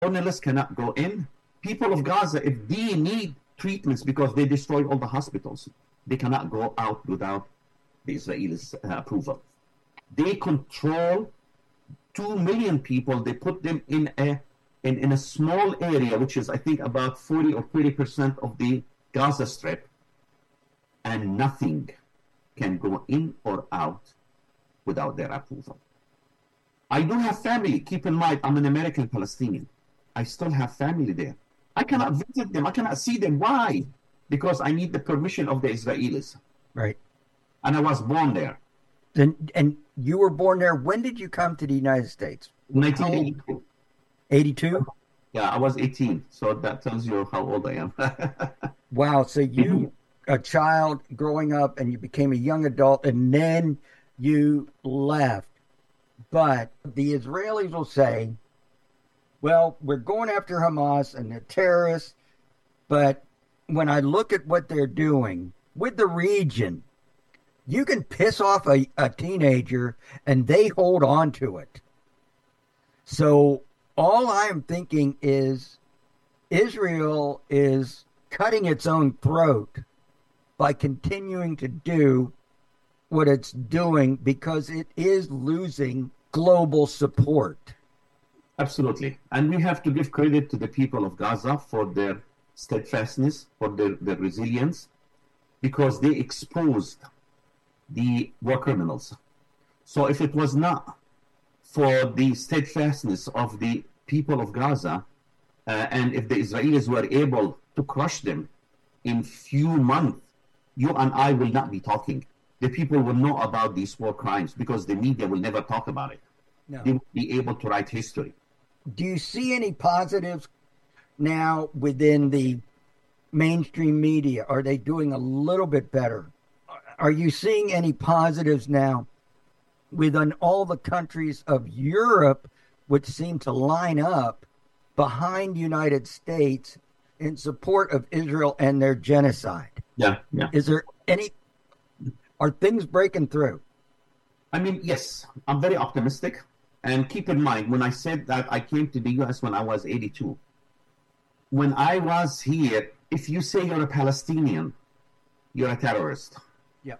Journalists cannot go in. People of Gaza, if they need treatments because they destroyed all the hospitals, they cannot go out without the Israelis' approval. They control 2 million people. They put them in a small area, which is, I think, about 40 or 30% of the Gaza Strip, and nothing can go in or out without their approval. I do have family. Keep in mind, I'm an American Palestinian. I still have family there. I cannot visit them. I cannot see them. Why? Because I need the permission of the Israelis. Right. And I was born there. And you were born there. When did you come to the United States? 1982. 82? Yeah, I was 18. So that tells you how old I am. Wow. So you, a child growing up, and you became a young adult, and then you left. But the Israelis will say, well, we're going after Hamas and the terrorists. But when I look at what they're doing with the region, you can piss off a teenager and they hold on to it. So all I am thinking is Israel is cutting its own throat by continuing to do what it's doing because it is losing global support. Absolutely. And we have to give credit to the people of Gaza for their steadfastness, for their resilience, because they exposed the war criminals. So if it was not for the steadfastness of the people of Gaza, and if the Israelis were able to crush them in few months, you and I will not be talking. The people will know about these war crimes because the media will never talk about it. No. They will be able to write history. Do you see any positives now within the mainstream media? Are they doing a little bit better? Are you seeing any positives now within all the countries of Europe, which seem to line up behind the United States in support of Israel and their genocide? Yeah, yeah. Is there any, are things breaking through? I mean, yes, I'm very optimistic. And keep in mind, when I said that I came to the U.S. when I was 82, when I was here, if you say you're a Palestinian, you're a terrorist. Yeah.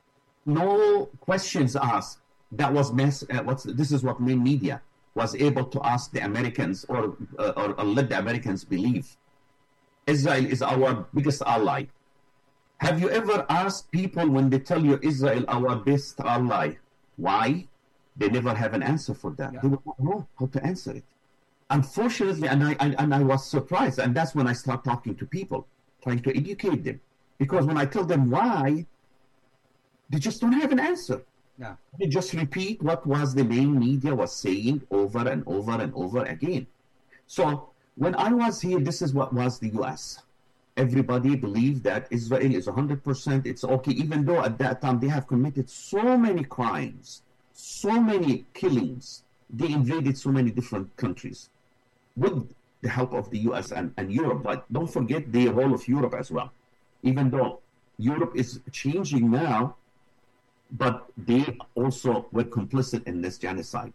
No questions asked. That was this is what main media was able to ask the Americans or let the Americans believe. Israel is our biggest ally. Have you ever asked people when they tell you Israel our best ally, why? They never have an answer for that. Yeah. They don't know how to answer it. Unfortunately, and I was surprised, and that's when I start talking to people, trying to educate them. Because when I tell them why, they just don't have an answer. No. They just repeat what was the main media was saying over and over and over again. So when I was here, this is what was the U.S. Everybody believed that Israel is 100%, it's okay, even though at that time they have committed so many crimes, so many killings. They invaded so many different countries with the help of the U.S. and Europe. But don't forget the role of Europe as well. Even though Europe is changing now, but they also were complicit in this genocide.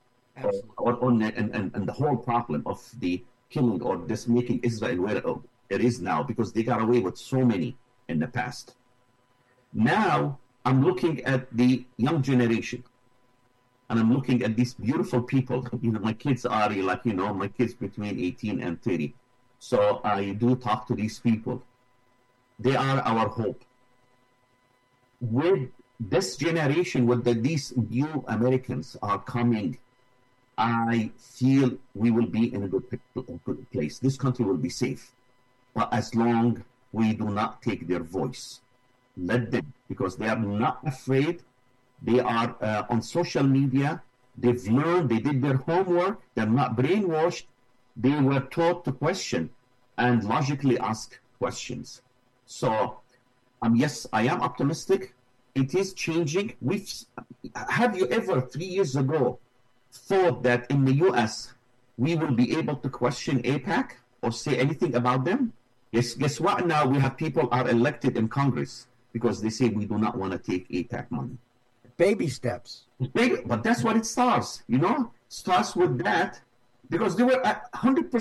And the whole problem of the killing or this making Israel where it is now, because they got away with so many in the past. Now I'm looking at the young generation. And I'm looking at these beautiful people. You know, my kids are like, you know, my kids between 18 and 30. So I do talk to these people. They are our hope. With this generation, with these new Americans are coming, I feel we will be in a good place. This country will be safe. But as long we do not take their voice, let them, because they are not afraid. They are on social media. They've learned, they did their homework. They're not brainwashed. They were taught to question and logically ask questions. So, yes, I am optimistic. It is changing. Have you ever 3 years ago thought that in the U.S. we will be able to question AIPAC or say anything about them? Yes, guess what? Now we have people are elected in Congress because they say we do not want to take AIPAC money. Baby steps. But that's what it starts, you know? Starts with that. because they were 100%